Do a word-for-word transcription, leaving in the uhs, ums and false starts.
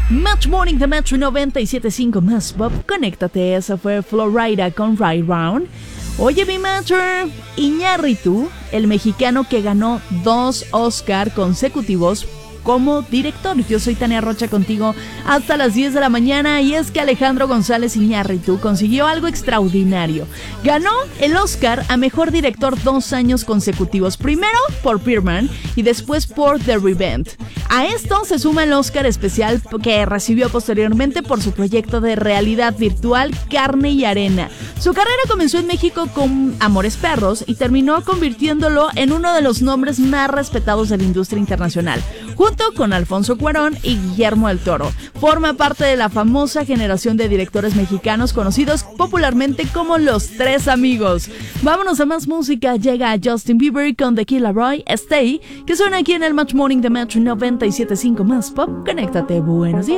Match Morning de Metro noventa y siete punto cinco más pop. Conéctate, esa fue Florida con Ride Round. Oye, mi Metro, Iñárritu, el mexicano que ganó dos Oscar consecutivos como director. Yo soy Tania Rocha contigo hasta las diez de la mañana y es que Alejandro González Iñárritu consiguió algo extraordinario. Ganó el Oscar a Mejor Director dos años consecutivos, primero por Birdman y después por The Revenge. A esto se suma el Oscar especial que recibió posteriormente por su proyecto de realidad virtual Carne y Arena. Su carrera comenzó en México con Amores Perros y terminó convirtiéndolo en uno de los nombres más respetados de la industria internacional, junto con Alfonso Cuarón y Guillermo del Toro. Forma parte de la famosa generación de directores mexicanos conocidos popularmente como Los Tres Amigos. Vámonos a más música. Llega Justin Bieber con The Kid Laroi, Stay, que suena aquí en el Match Morning de Metro noventa y siete punto cinco más pop. Conéctate, buenos días.